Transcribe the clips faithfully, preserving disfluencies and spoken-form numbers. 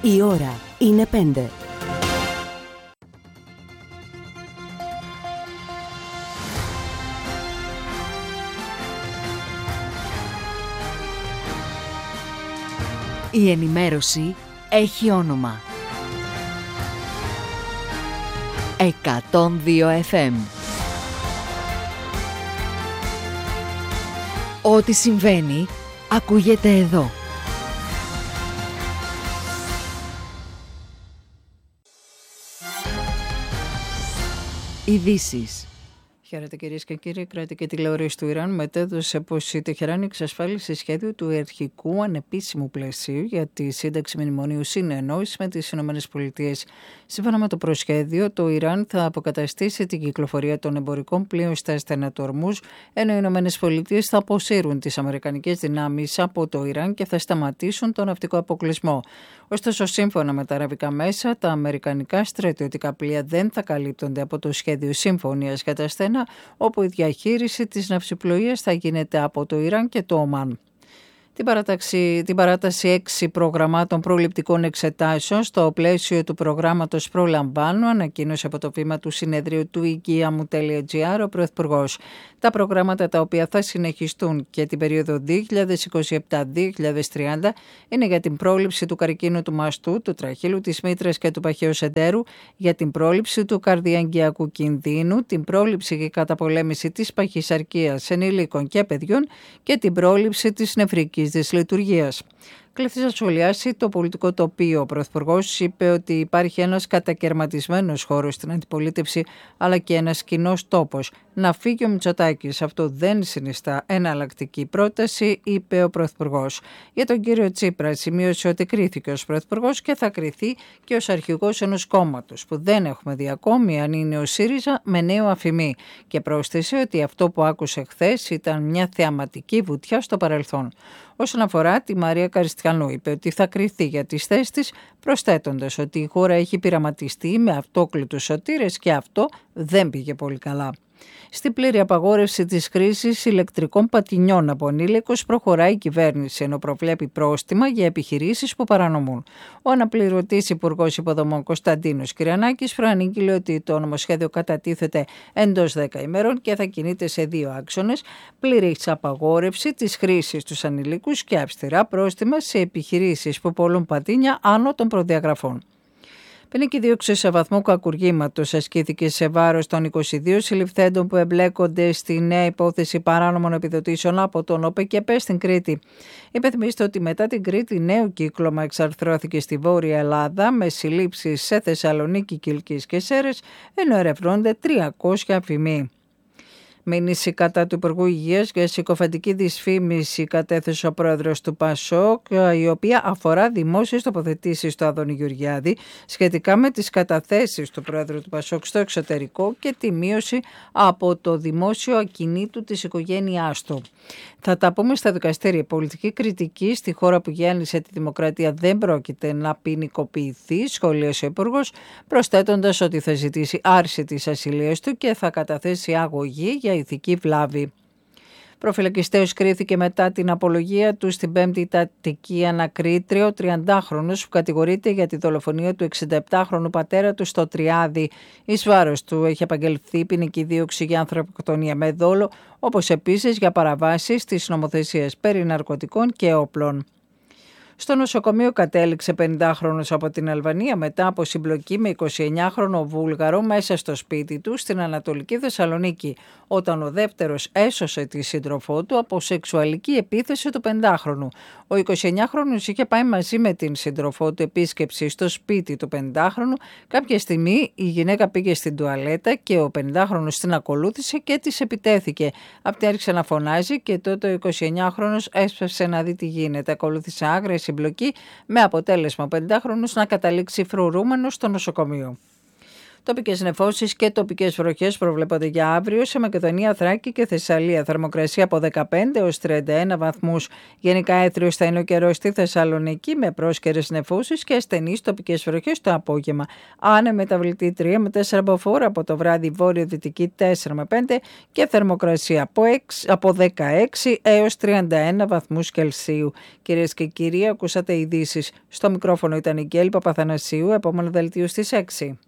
Η ώρα είναι πέντε. Η ενημέρωση έχει όνομα. εκατόν δύο εφ εμ. Ό,τι συμβαίνει, ακούγεται εδώ. Ειδήσεις. Χαίρετε κυρίες και κύριοι. Η κρατική τηλεόραση του Ιράν μετέδωσε πως η Τεχεράνη εξασφάλισε σχέδιο του αρχικού ανεπίσημου πλαισίου για τη σύνταξη μνημονίου συνεννόησης με τις ΗΠΑ. Σύμφωνα με το προσχέδιο, το Ιράν θα αποκαταστήσει την κυκλοφορία των εμπορικών πλοίων στα στενά του Ορμούζ, ενώ οι ΗΠΑ θα αποσύρουν τις αμερικανικές δυνάμεις από το Ιράν και θα σταματήσουν τον ναυτικό αποκλεισμό. Ωστόσο, σύμφωνα με τα αραβικά μέσα, τα αμερικανικά στρατιωτικά πλοία δεν θα καλύπτονται από το σχέδιο συμφωνίας για τα στενά, όπου η διαχείριση της ναυσιπλοείας θα γίνεται από το Ιράν και το Ομάν. Την, παράταξη, την παράταση έξι προγραμμάτων προληπτικών εξετάσεων στο πλαίσιο του προγράμματος Προλαμβάνω ανακοίνωσε από το βήμα του συνεδρίου του υγεία.μου.gr ο Πρωθυπουργός. Τα προγράμματα τα οποία θα συνεχιστούν και την περίοδο δύο χιλιάδες είκοσι επτά με δύο χιλιάδες τριάντα είναι για την πρόληψη του καρκίνου του μαστού, του τραχύλου, της μήτρας και του παχαίου εντέρου, για την πρόληψη του καρδιαγγειακού κινδύνου, την πρόληψη και καταπολέμηση της παχυσαρκίας ενηλίκων και παιδιών και την πρόληψη της νεφρικής δυσλειτουργίας. Κλήθηκε να σχολιάσει το πολιτικό τοπίο. Ο Πρωθυπουργός είπε ότι υπάρχει ένας κατακαιρματισμένος χώρος στην αντιπολίτευση, αλλά και ένας κοινός τόπος. Να φύγει ο Μητσοτάκης. Αυτό δεν συνιστά εναλλακτική πρόταση, είπε ο Πρωθυπουργός. Για τον κύριο Τσίπρα, σημείωσε ότι κρίθηκε ως Πρωθυπουργός και θα κριθεί και ως αρχηγός ενός κόμματος που δεν έχουμε δει ακόμη αν είναι ο ΣΥΡΙΖΑ με νέο αφημί. Και πρόσθεσε ότι αυτό που άκουσε χθες ήταν μια θεαματική βουτιά στο παρελθόν. Όσον αφορά τη Μαρία Καριστιανού, είπε ότι θα κριθεί για τις θέσεις της, προσθέτοντας ότι η χώρα έχει πειραματιστεί με αυτόκλητους σωτήρες και αυτό δεν πήγε πολύ καλά. Στην πλήρη απαγόρευση της χρήσης ηλεκτρικών πατινιών από ανήλικους προχωράει η κυβέρνηση, ενώ προβλέπει πρόστιμα για επιχειρήσεις που παρανομούν. Ο αναπληρωτής Υπουργός Υποδομών Κωνσταντίνος Κυριανάκης προανήγγειλε ότι το νομοσχέδιο κατατίθεται εντός δέκα ημερών και θα κινείται σε δύο άξονες: πλήρης απαγόρευση της χρήσης στους ανηλίκους και αυστηρά πρόστιμα σε επιχειρήσεις που πωλούν πατίνια άνω των προδιαγραφών. Ποινική δίωξη σε βαθμό κακουργήματος ασκήθηκε σε βάρος των είκοσι δύο συλληφθέντων που εμπλέκονται στη νέα υπόθεση παράνομων επιδοτήσεων από τον ΟΠΕΚΕΠΕ στην Κρήτη. Υπενθυμίστε ότι μετά την Κρήτη νέο κύκλωμα εξαρθρώθηκε στη Βόρεια Ελλάδα με συλλήψεις σε Θεσσαλονίκη, Κιλκής και Σέρρες, ενώ ερευνώνται τριακόσια αφημοί. Μήνυση κατά του Υπουργού Υγείας για συκοφαντική δυσφήμιση κατέθεσε ο πρόεδρος του ΠΑΣΟΚ, η οποία αφορά δημόσιες τοποθετήσεις του Άδωνη Γεωργιάδη σχετικά με τις καταθέσεις του πρόεδρου του ΠΑΣΟΚ στο εξωτερικό και τη μείωση από το δημόσιο ακινήτου της οικογένειάς του. Θα τα πούμε στα δικαστήρια. Η πολιτική κριτική στη χώρα που γέννησε τη δημοκρατία δεν πρόκειται να ποινικοποιηθεί, σχολίασε ο Υπουργός, προσθέτοντας ότι θα ζητήσει άρση της ασυλίας του και θα καταθέσει αγωγή για ηθική βλάβη. Προφυλακιστέως κρίθηκε μετά την απολογία του στην πέμπτη τακτική ανακρίτριο, τριαντάχρονος που κατηγορείται για τη δολοφονία του εξηνταεπτάχρονου πατέρα του στο Τριάδι. Εις βάρος του έχει απαγγελθεί ποινική δίωξη για ανθρωποκτονία με δόλο, όπως επίσης για παραβάσεις της νομοθεσίας περί ναρκωτικών και όπλων. Στο νοσοκομείο κατέληξε πενηντάχρονος από την Αλβανία μετά από συμπλοκή με εικοσιεννιάχρονο Βούλγαρο μέσα στο σπίτι του στην Ανατολική Θεσσαλονίκη, όταν ο δεύτερος έσωσε τη σύντροφό του από σεξουαλική επίθεση του πενηντάχρονου. Ο εικοσιεννιάχρονος είχε πάει μαζί με την σύντροφό του επίσκεψη στο σπίτι του πενηντάχρονου. Κάποια στιγμή η γυναίκα πήγε στην τουαλέτα και ο πενηντάχρονος την ακολούθησε και της επιτέθηκε. Αυτή άρχισε να φωνάζει και τότε ο εικοσιεννιάχρονος έσπευσε να δει τι γίνεται. Ακολούθησε άγρια συμπλοκή με αποτέλεσμα ο πενηντάχρονος να καταλήξει φρουρούμενος στο νοσοκομείο. Τοπικές νεφώσεις και τοπικές βροχές προβλέπονται για αύριο σε Μακεδονία, Θράκη και Θεσσαλία. Θερμοκρασία από δεκαπέντε έως τριάντα ένα βαθμούς. Γενικά έθριος θα είναι ο καιρός στη Θεσσαλονίκη με πρόσκαιρες νεφώσεις και ασθενείς τοπικές βροχές το απόγευμα. Άνε μεταβλητή τρία με τέσσερα μποφόρ, από το βράδυ βόρειο-δυτική τέσσερα με πέντε και θερμοκρασία από, έξι, από δεκαέξι έως τριάντα ένα βαθμούς Κελσίου. Κυρίες και κύριοι, ακούσατε ειδήσεις. Στο μικρόφωνο ήταν η Γκέλη Παπαθανασίου, επόμενο δελτίο στις έξι.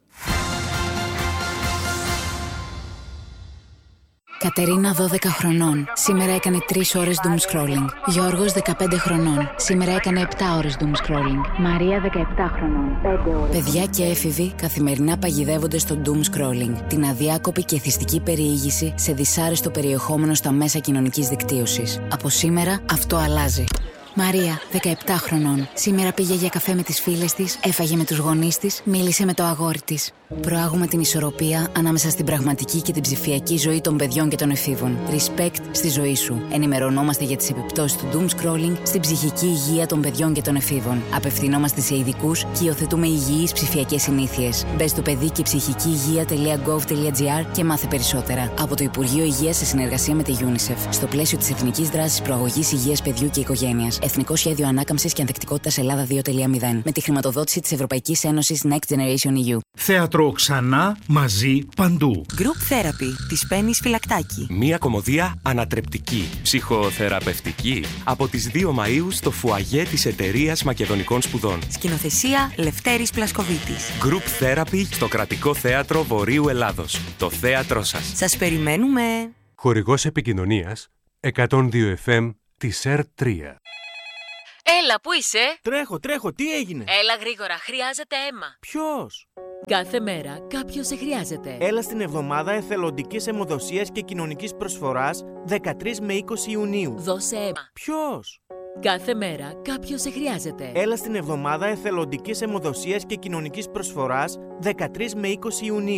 Κατερίνα δώδεκα χρονών. Σήμερα έκανε τρεις ώρες doom scrolling. Γιώργος δεκαπέντε χρονών. Σήμερα έκανε επτά ώρες doom scrolling. Μαρία δεκαεπτά χρονών. πέντε ώρες. Παιδιά και έφηβοι καθημερινά παγιδεύονται στο doom scrolling. Την αδιάκοπη και εθιστική περιήγηση σε δυσάρεστο περιεχόμενο στα μέσα κοινωνικής δικτύωσης. Από σήμερα αυτό αλλάζει. Μαρία, δεκαεπτά χρονών. Σήμερα πήγε για καφέ με τις φίλες της, έφαγε με τους γονείς της, μίλησε με το αγόρι της. Προάγουμε την ισορροπία ανάμεσα στην πραγματική και την ψηφιακή ζωή των παιδιών και των εφήβων. Respect στη ζωή σου. Ενημερωνόμαστε για τις επιπτώσεις του doom scrolling στην ψυχική υγεία των παιδιών και των εφήβων. Απευθυνόμαστε σε ειδικούς και υιοθετούμε υγιείς ψηφιακές συνήθειες. Μπες στο παιδί και ψυχική υγεία τελεία γκοβ τελεία τζι άρ και μάθε περισσότερα. Από το Υπουργείο Υγείας σε συνεργασία με τη UNICEF. Στο πλαίσιο της Εθνικής Δράσης Προαγωγής Υγείας Παιδιού και Οικογένειας. Εθνικό Σχέδιο Ανάκαμψης και Ανθεκτικότητας Ελλάδα δύο κόμμα μηδέν. Με τη χρηματοδότηση της Ευρωπαϊκής Ένωσης Next Generation ι γιου. Θέατρο ξανά, μαζί, παντού. Group Therapy της Πέννης Φυλακτάκη. Μία κωμωδία ανατρεπτική, ψυχοθεραπευτική. Από τις δύο Μαΐου στο φουαγέ της Εταιρείας Μακεδονικών Σπουδών. Σκηνοθεσία Λευτέρης Πλασκοβίτης. Group Therapy στο Κρατικό Θέατρο Βορείου Ελλάδος. Το θέατρό σας. Σας περιμένουμε. Χορηγός επικοινωνίας εκατόν δύο εφ εμ της ΕΡ τρία. Έλα, πού είσαι? Τρέχω, τρέχω, τι έγινε? Έλα γρήγορα, χρειάζεται αίμα. Ποιος? Κάθε μέρα κάποιος σε χρειάζεται. Έλα στην εβδομάδα εθελοντικής αιμοδοσίας και κοινωνικής προσφοράς δεκατρείς με είκοσι Ιουνίου. Δώσε αίμα. Ποιος? Κάθε μέρα κάποιος σε χρειάζεται. Έλα στην εβδομάδα εθελοντικής αιμοδοσίας και κοινωνικής προσφοράς δεκατρείς με είκοσι Ιουνίου.